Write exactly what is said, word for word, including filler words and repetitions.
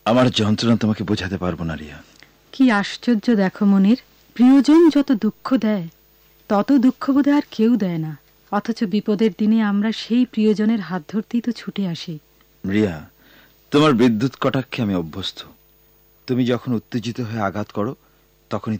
আমার যন্ত্রণা তোমাকে বোঝাতে পারবো না রিয়া। কি আশ্চর্য দেখো মনির, প্রিয়জন যত দুঃখ দেয় তত দুঃখ বোধে আর কেউ দেয় না, অথচ বিপদের দিনে আমরা সেই প্রিয়জনের হাত ধরতেই তো ছুটে আসি। রিয়া, তোমার বিদ্যুৎ কটাক্ষে আমি অভ্যস্ত। তুমি যখন উত্তেজিত হয়ে আঘাত করো তখনই